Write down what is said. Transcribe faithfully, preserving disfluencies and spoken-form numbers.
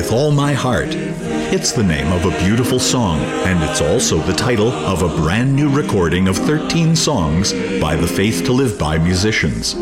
with all my heart. It's the name of a beautiful song, and it's also the title of a brand new recording of thirteen songs by the Faith to Live By musicians.